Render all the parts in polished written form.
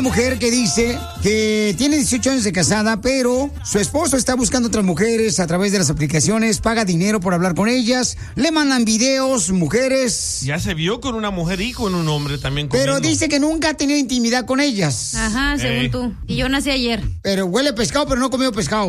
mujer que dice que tiene 18 años de casada, pero su esposo está buscando otras mujeres a través de las aplicaciones, paga dinero por hablar con ellas, le mandan videos, mujeres. Ya se vio con una mujer y con un hombre también Pero comiendo. dice que nunca ha tenido intimidad con ellas. Ajá, según tú. Y yo nací ayer. Pero huele a pescado, pero no comió pescado.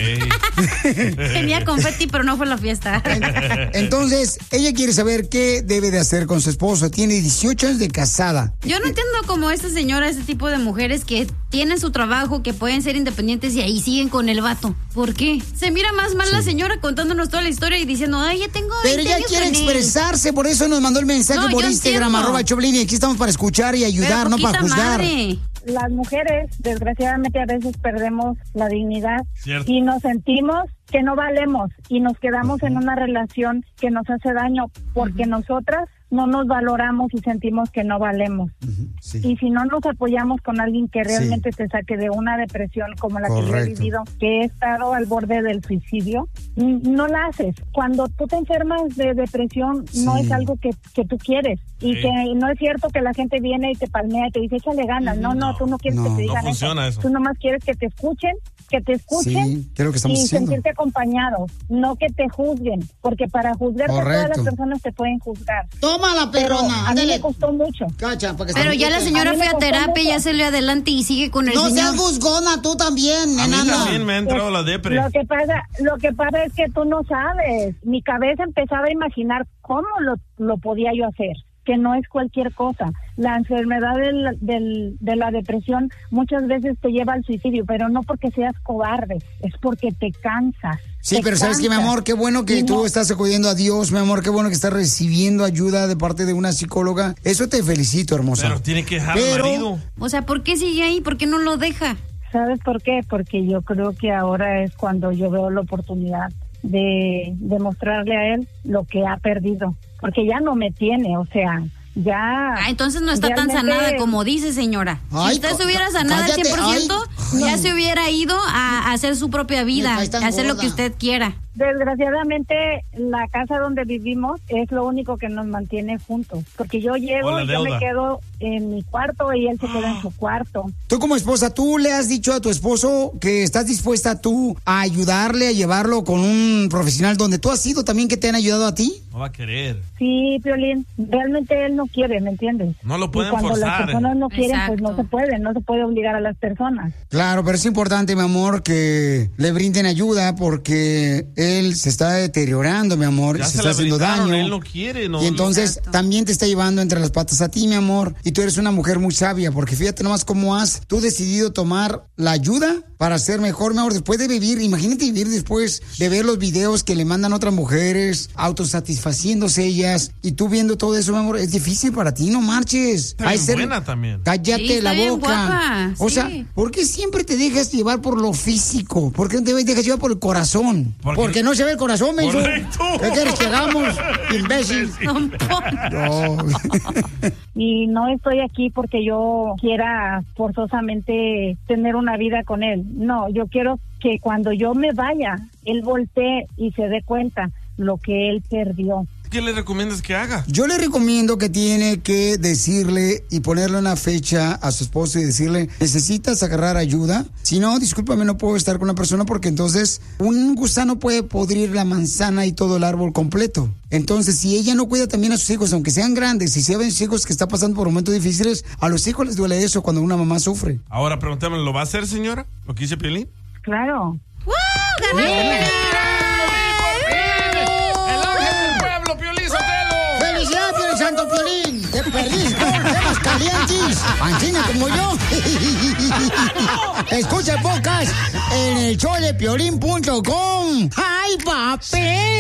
Tenía confeti, pero no fue la fiesta. Entonces, ella quiere saber qué debe de hacer con su esposo. Tiene 18 años de casada. Yo no entiendo como esta señora, este tipo de mujeres que tienen su trabajo, que pueden ser independientes y ahí siguen con el vato. ¿Por qué? Se mira más mal la señora contándonos toda la historia y diciendo, ay, ya tengo 20 Pero ella años quiere con él. expresarse, por eso nos mandó el mensaje No, por yo Instagram, entiendo. @Choplin, y aquí estamos para escuchar y ayudar, no para juzgar. Madre. Las mujeres, desgraciadamente, a veces perdemos la dignidad. Cierto. Y nos sentimos que no valemos y nos quedamos en una relación que nos hace daño porque nosotras no nos valoramos y sentimos que no valemos. Sí. Y si no nos apoyamos con alguien que realmente te saque de una depresión como la que yo he Correcto. vivido, que he estado al borde del suicidio, no la haces. Cuando tú te enfermas de depresión, no es algo que tú quieres. Y que no es cierto que la gente viene y te palmea y te dice, échale ganas. No, tú no quieres que te digan no funciona eso. Tú nomás quieres que te escuchen, Sí, que es lo que estamos y haciendo. sentirte acompañado, no que te juzguen, porque para juzgarte todas las Correcto. personas te pueden juzgar. Toma la Pero perrona, a mí ándale. me costó mucho. Cacha, para que Pero ya la señora A mí fue me a costó terapia, mucho. ya se le adelante y sigue con el No señor. seas juzgona, tú también, A mí enano. también me ha entrado la depre. Lo que pasa es que tú no sabes. Mi cabeza empezaba a imaginar cómo lo podía yo hacer, que no es cualquier cosa. La enfermedad de la depresión muchas veces te lleva al suicidio, pero no porque seas cobarde, es porque te cansas. Sí, Te pero ¿sabes qué, mi cansas. amor? Qué bueno que Y tú no- estás acudiendo a Dios, mi amor. Qué bueno que estás recibiendo ayuda de parte de una psicóloga. Eso te felicito, hermosa. Pero tiene que dejar Pero- al marido. O sea, ¿por qué sigue ahí? ¿Por qué no lo deja? ¿Sabes por qué? Porque yo creo que ahora es cuando yo veo la oportunidad de demostrarle a él lo que ha perdido, porque ya no me tiene, o sea, ya... Ah, entonces no está tan realmente- sanada como dice, señora. Ay, Si usted se hubiera sanado al cállate, 100%, ay. ya se hubiera ido a hacer su propia vida, Me a caes tan hacer lo gorda. que usted quiera. Desgraciadamente, la casa donde vivimos es lo único que nos mantiene juntos, porque yo llego O la y yo deuda. me quedo en mi cuarto y él se queda en su cuarto. Tú como esposa, ¿tú le has dicho a tu esposo que estás dispuesta tú a ayudarle, a llevarlo con un profesional donde tú has sido también que te han ayudado a ti? No va a querer. Sí, Piolín, realmente él no quiere, ¿me entiendes? No lo Y pueden cuando forzar. las personas no quieren, pues no Exacto. no se puede obligar a las personas. Claro, pero es importante, mi amor, que le brinden ayuda porque él se está deteriorando, mi amor, Ya se se está la haciendo brindaron, daño. él no quiere, no. Y entonces Exacto. también te está llevando entre las patas a ti, mi amor. Y tú eres una mujer muy sabia, porque fíjate nomás cómo has tú decidido tomar la ayuda para ser mejor, mi amor. Después de vivir, imagínate vivir después de ver los videos que le mandan otras mujeres, autosatisfaciéndose ellas, y tú viendo todo eso, mi amor, es difícil para ti, no marches. Está bien buena también. Cállate Sí, está la bien boca. guapa, O sí. sea, ¿por qué siempre te dejas llevar por lo físico? ¿Por qué no te dejas llevar por el corazón? Porque no se ve el corazón, menso. Correcto. ¿Qué quieres que hagamos, imbécil? Don Poncho. No. Y no estoy aquí porque yo quiera forzosamente tener una vida con él. No, yo quiero que cuando yo me vaya, él voltee y se dé cuenta lo que él perdió. ¿Qué le recomiendas que haga? Yo le recomiendo que tiene que decirle y ponerle una fecha a su esposo y decirle, necesitas agarrar ayuda. Si no, discúlpame, no puedo estar con una persona porque entonces un gusano puede podrir la manzana y todo el árbol completo. Entonces, si ella no cuida también a sus hijos, aunque sean grandes, si se ven hijos que están pasando por momentos difíciles, a los hijos les duele eso cuando una mamá sufre. Ahora pregúntame, ¿lo va a hacer, señora? ¿Lo que dice Piolín? Claro. ¡Wow! ¡Ganaste! ¡Felicidades, Piolín Santo Piolín! ¡Te perdiste con temas calientes! ¡Pancina como yo! Escucha el podcast en el showdepiolín.com. ¡Ay, papel!